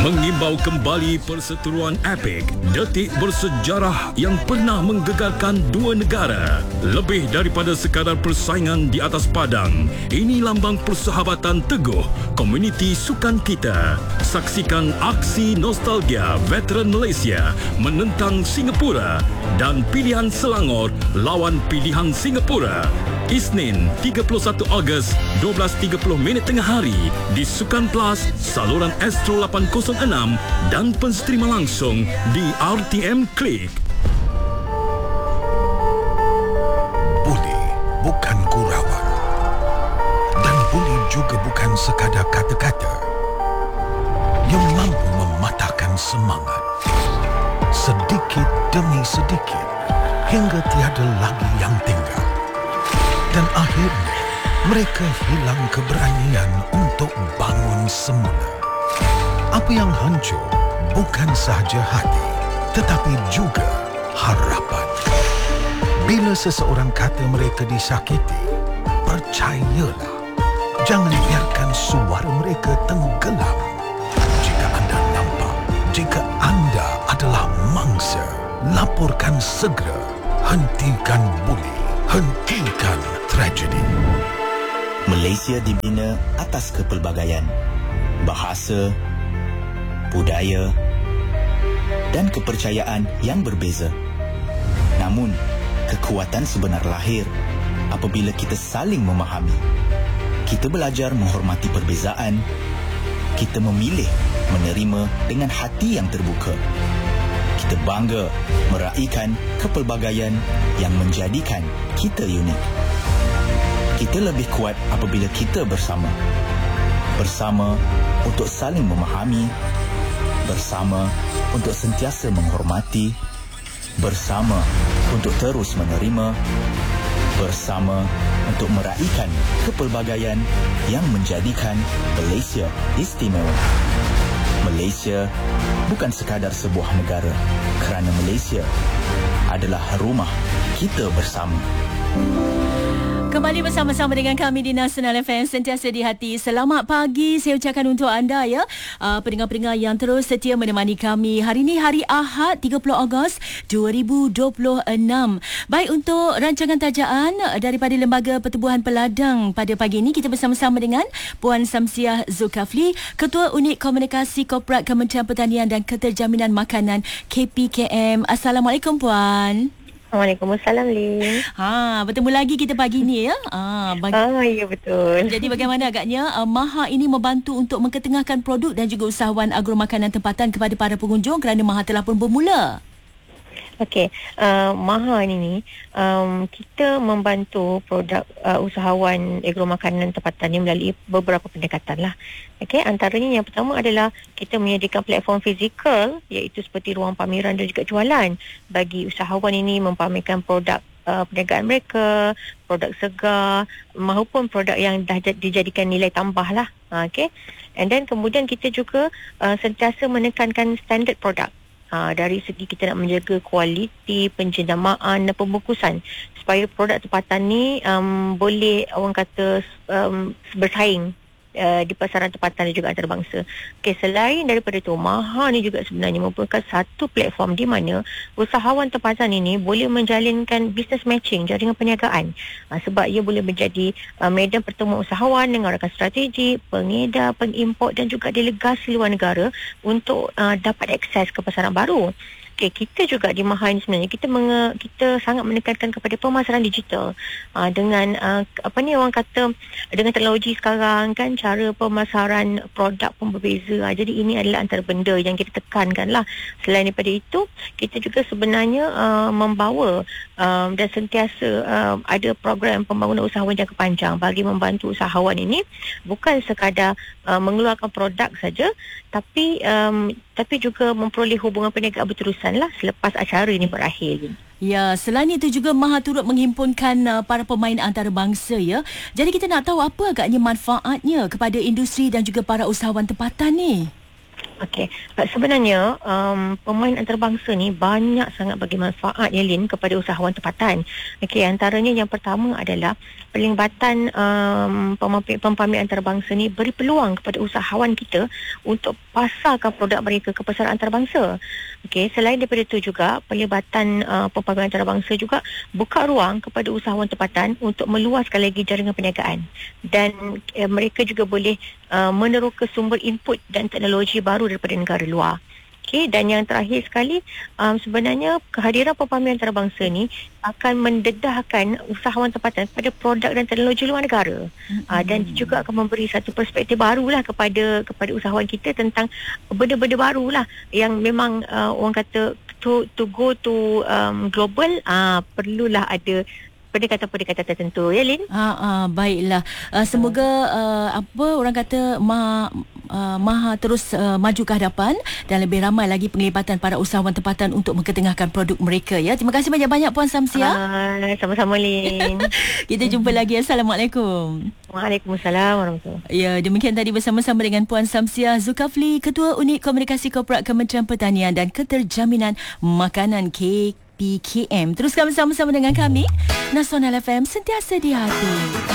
mengimbau kembali perseteruan APEC, detik bersejarah yang pernah menggegarkan dua negara. Lebih daripada sekadar persaingan di atas padang, ini lambang persahabatan teguh komuniti sukan kita. Saksikan aksi nostalgia veteran Malaysia menentang Singapura dan pilihan Selangor lawan pilihan Singapura. Isnin 31 Ogos 12.30 tengah hari di Sukan Plus, saluran Astro 806 dan pensterima langsung di RTM Klik. Buli bukan gurauan dan buli juga bukan sekadar kata-kata yang mampu mematahkan semangat sedikit demi sedikit hingga tiada lagi yang tinggal. Dan akhirnya, mereka hilang keberanian untuk bangun semula. Apa yang hancur bukan sahaja hati, tetapi juga harapan. Bila seseorang kata mereka disakiti, percayalah, jangan biarkan suara mereka tenggelam. Jika anda nampak, jika anda adalah mangsa, laporkan segera. Hentikan buli. Hentikan tragedi. Malaysia dibina atas kepelbagaian, bahasa, budaya dan kepercayaan yang berbeza. Namun, kekuatan sebenar lahir apabila kita saling memahami. Kita belajar menghormati perbezaan. Kita memilih menerima dengan hati yang terbuka. Kita bangga meraihkan kepelbagaian yang menjadikan kita unik. Kita lebih kuat apabila kita bersama. Bersama untuk saling memahami. Bersama untuk sentiasa menghormati. Bersama untuk terus menerima. Bersama untuk meraihkan kepelbagaian yang menjadikan Malaysia istimewa. Malaysia bukan sekadar sebuah negara, kerana Malaysia adalah rumah kita bersama. Kembali bersama-sama dengan kami di Nasional FM, sentiasa di hati. Selamat pagi saya ucapkan untuk anda ya, pendengar-pendengar yang terus setia menemani kami. Hari ini hari Ahad 30 Ogos 2026. Baik, untuk rancangan tajaan daripada Lembaga Pertubuhan Peladang pada pagi ini, kita bersama-sama dengan Puan Samsiah Zulkafli, Ketua Unit Komunikasi Korporat Kementerian Pertanian dan Keterjaminan Makanan KPKM. Assalamualaikum Puan. Waalaikumsalam, Lin. Bertemu lagi kita pagi ni ya. Ya betul. Jadi bagaimana agaknya MAHA ini membantu untuk mengketengahkan produk dan juga usahawan agromakanan tempatan kepada para pengunjung kerana MAHA telah pun bermula. Okey, MAHA ini kita membantu produk usahawan agromakanan tempatan ini melalui beberapa pendekatan lah. Okey, antaranya yang pertama adalah kita menyediakan platform fizikal, iaitu seperti ruang pameran dan juga jualan bagi usahawan ini mempamerkan produk perniagaan mereka, produk segar maupun produk yang dah dijadikan nilai tambah lah. Okey, and then kemudian kita juga sentiasa menekankan standard produk. Dari segi kita nak menjaga kualiti, penjenamaan dan pembungkusan supaya produk tempatan ni boleh orang kata bersaing di pasaran tempatan dan juga antarabangsa. Okey, selain daripada itu, MAHA ni juga sebenarnya merupakan satu platform di mana usahawan tempatan ini boleh menjalinkan business matching, jaringan perniagaan. Sebab ia boleh menjadi medan pertemuan usahawan dengan rakan strategi, pengedar, pengimport dan juga delegasi luar negara untuk dapat akses ke pasaran baru. Okey, kita juga di MAHA ini sebenarnya kita sangat menekankan kepada pemasaran digital dengan orang kata dengan teknologi sekarang kan, cara pemasaran produk pun berbeza. Jadi ini adalah antara benda yang kita tekankan lah. Selain daripada itu, kita juga sebenarnya membawa dan sentiasa ada program pembangunan usahawan jangka panjang bagi membantu usahawan ini bukan sekadar mengeluarkan produk saja, tapi juga memperoleh hubungan perniagaan berterusan lah selepas acara ini berakhir. Ya, selain itu juga MAHA turut menghimpunkan para pemain antarabangsa ya. Jadi kita nak tahu apa agaknya manfaatnya kepada industri dan juga para usahawan tempatan ni. Okey, sebenarnya pemain antarabangsa ni banyak sangat bagi manfaat ya Lin kepada usahawan tempatan. Okey, antaranya yang pertama adalah pelibatan pemain antarabangsa ni beri peluang kepada usahawan kita untuk pasarkan produk mereka ke pasaran antarabangsa. Okey, selain daripada itu juga pelibatan pemain antarabangsa juga buka ruang kepada usahawan tempatan untuk meluaskan lagi jaringan perniagaan, dan mereka juga boleh meneroka sumber input dan teknologi baru daripada negara luar. Okey, dan yang terakhir sekali, sebenarnya kehadiran pemain antarabangsa ni akan mendedahkan usahawan tempatan pada produk dan teknologi luar negara. Dan juga akan memberi satu perspektif barulah kepada usahawan kita tentang benda-benda barulah yang memang orang kata to go to global, perlulah ada pendekatan-pendekatan tertentu ya Lin. Baiklah. Semoga orang kata Maha terus maju ke hadapan dan lebih ramai lagi penglibatan para usahawan tempatan untuk mengetengahkan produk mereka ya. Terima kasih banyak-banyak Puan Samsia. Sama-sama Lin. Kita jumpa lagi. Assalamualaikum. Waalaikumsalam warahmatullahi. Ya, demikian tadi bersama-sama dengan Puan Samsia Zulkafli, Ketua Unit Komunikasi Korporat Kementerian Pertanian dan Keterjaminan Makanan KPKM. Teruskan bersama-sama dengan kami. Nasional FM, sentiasa di hati.